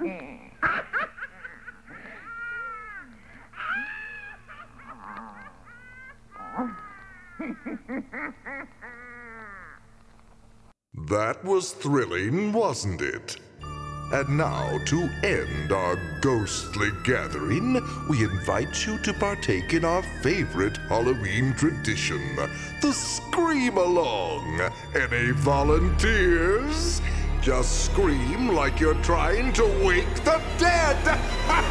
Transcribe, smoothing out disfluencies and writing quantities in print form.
That was thrilling, wasn't it? And now, to end our ghostly gathering, we invite you to partake in our favorite Halloween tradition, the Scream-Along. Any volunteers? Just scream like you're trying to wake the dead!